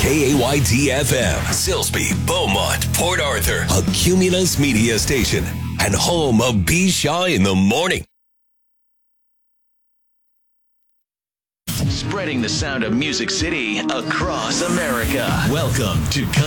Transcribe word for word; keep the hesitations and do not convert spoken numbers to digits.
K A Y T F M, Silsbee, Beaumont, Port Arthur, a Cumulus media station, and home of B. Shaw in the Morning. Spreading the sound of Music City across America. Welcome to